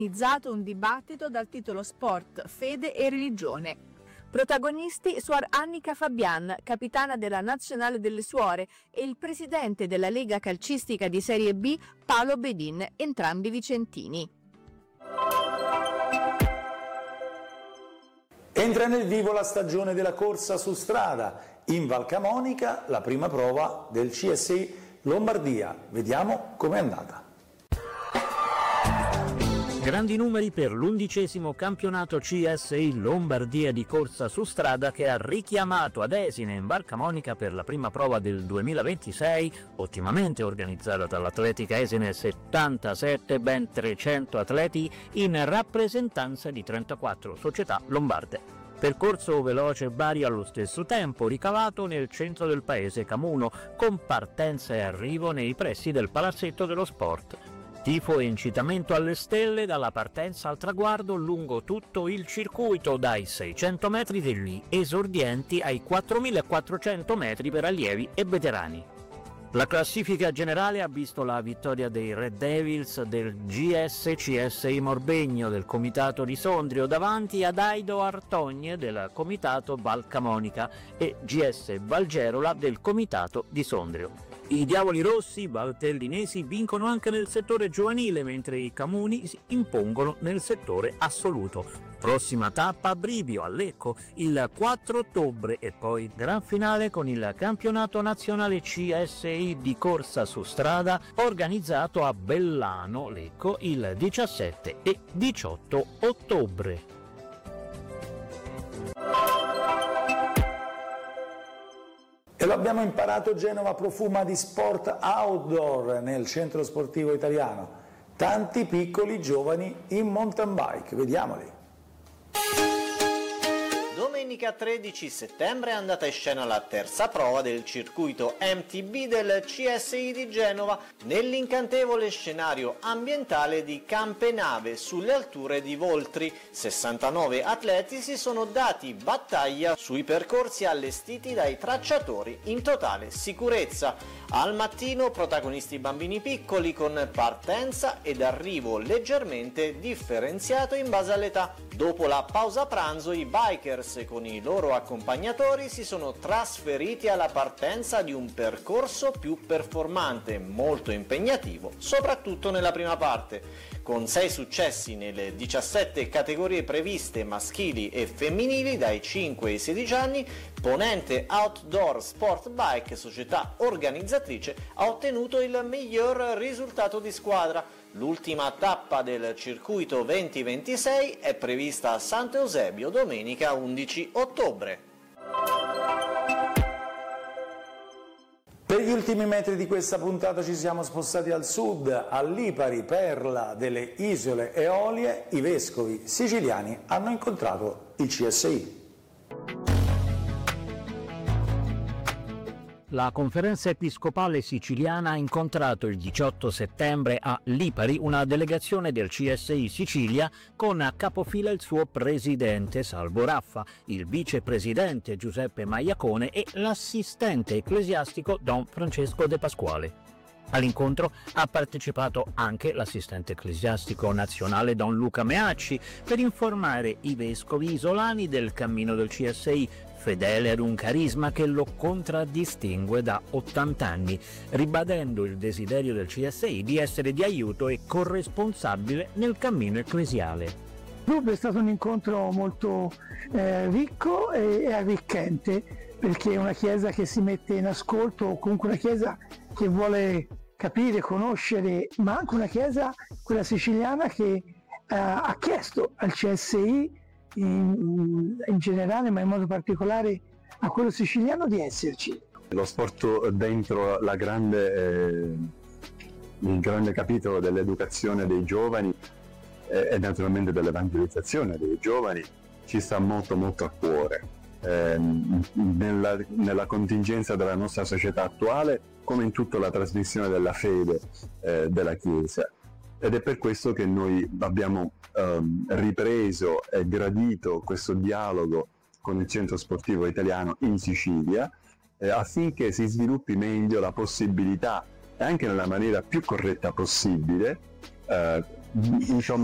organizzato un dibattito dal titolo Sport, Fede e Religione. Protagonisti Suor Annica Fabian, capitana della Nazionale delle Suore, e il presidente della Lega Calcistica di Serie B, Paolo Bedin, entrambi vicentini. Entra nel vivo la stagione della corsa su strada. In Val Camonica la prima prova del CSI Lombardia. Vediamo com'è andata. Grandi numeri per l'11° campionato CSI Lombardia di corsa su strada, che ha richiamato ad Esine in Val Camonica per la prima prova del 2026, ottimamente organizzata dall'Atletica Esine 77, ben 300 atleti in rappresentanza di 34 società lombarde. Percorso veloce e vario allo stesso tempo, ricavato nel centro del paese Camuno, con partenza e arrivo nei pressi del Palazzetto dello Sport. Tifo e incitamento alle stelle dalla partenza al traguardo lungo tutto il circuito, dai 600 metri degli esordienti ai 4.400 metri per allievi e veterani. La classifica generale ha visto la vittoria dei Red Devils del GS-CSI Morbegno del Comitato di Sondrio davanti ad Aido Artogne del Comitato Val Camonica e GS Valgerola del Comitato di Sondrio. I Diavoli Rossi valtellinesi vincono anche nel settore giovanile, mentre i Camuni si impongono nel settore assoluto. Prossima tappa a Brivio, a Lecco, il 4 ottobre e poi gran finale con il campionato nazionale CSI di corsa su strada organizzato a Bellano, Lecco, il 17 e 18 ottobre. E lo abbiamo imparato, Genova profuma di sport outdoor nel centro sportivo italiano. Tanti piccoli giovani in mountain bike, vediamoli. Domenica 13 settembre è andata in scena la terza prova del circuito MTB del CSI di Genova nell'incantevole scenario ambientale di Campenave sulle alture di Voltri. 69 atleti si sono dati battaglia sui percorsi allestiti dai tracciatori in totale sicurezza. Al mattino protagonisti bambini piccoli con partenza ed arrivo leggermente differenziato in base all'età. Dopo la pausa pranzo i bikers con i loro accompagnatori si sono trasferiti alla partenza di un percorso più performante, molto impegnativo, soprattutto nella prima parte. Con 6 successi nelle 17 categorie previste maschili e femminili dai 5 ai 16 anni, Ponente Outdoor Sport Bike, società organizzatrice, ha ottenuto il miglior risultato di squadra. L'ultima tappa del circuito 2026 è prevista a Sant'Eusebio domenica 11 ottobre. Per gli ultimi metri di questa puntata ci siamo spostati al sud, a Lipari, perla delle isole Eolie. I vescovi siciliani hanno incontrato il CSI. La Conferenza Episcopale Siciliana ha incontrato il 18 settembre a Lipari una delegazione del CSI Sicilia con a capofila il suo presidente Salvo Raffa, il vicepresidente Giuseppe Maiacone e l'assistente ecclesiastico Don Francesco De Pasquale. All'incontro ha partecipato anche l'assistente ecclesiastico nazionale Don Luca Meacci per informare i vescovi isolani del cammino del CSI, fedele ad un carisma che lo contraddistingue da 80 anni, ribadendo il desiderio del CSI di essere di aiuto e corresponsabile nel cammino ecclesiale. È stato un incontro molto ricco e arricchente, perché è una chiesa che si mette in ascolto, o comunque una chiesa che vuole capire, conoscere, ma anche una chiesa, quella siciliana, che ha chiesto al CSI in generale, ma in modo particolare a quello siciliano, di esserci. Lo sport dentro il grande capitolo dell'educazione dei giovani e naturalmente dell'evangelizzazione dei giovani ci sta molto molto a cuore. Nella contingenza della nostra società attuale, come in tutta la trasmissione della fede della Chiesa. Ed è per questo che noi abbiamo ripreso e gradito questo dialogo con il Centro Sportivo Italiano in Sicilia, affinché si sviluppi meglio la possibilità, e anche nella maniera più corretta possibile, diciamo,